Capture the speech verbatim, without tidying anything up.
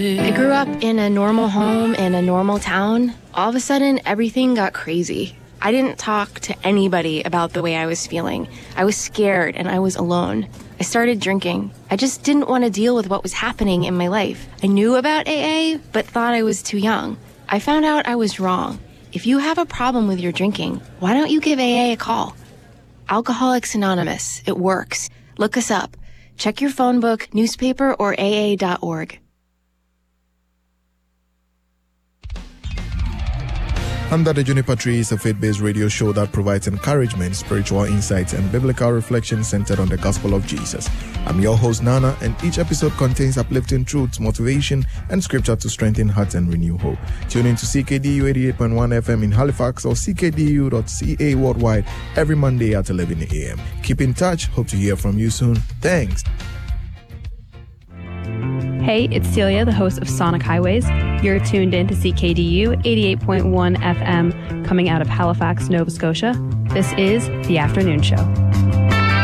I grew up in a normal home in a normal town. All of a sudden, everything got crazy. I didn't talk to anybody about the way I was feeling. I was scared and I was alone. I started drinking. I just didn't want to deal with what was happening in my life. I knew about A A, but thought I was too young. I found out I was wrong. If you have a problem with your drinking, why don't you give A A a call? Alcoholics Anonymous. It works. Look us up. Check your phone book, newspaper, or A A dot org. Under the Juniper Tree is a faith-based radio show that provides encouragement, spiritual insights, and biblical reflection centered on the gospel of Jesus. I'm your host, Nana, and each episode contains uplifting truths, motivation, and scripture to strengthen hearts and renew hope. Tune in to C K D U eighty-eight point one F M in Halifax or c k d u dot c a worldwide every Monday at eleven a.m. Keep in touch. Hope to hear from you soon. Thanks. Hey, it's Celia, the host of Sonic Highways. You're tuned in to C K D U eighty-eight point one F M, coming out of Halifax, Nova Scotia. This is The Afternoon Show.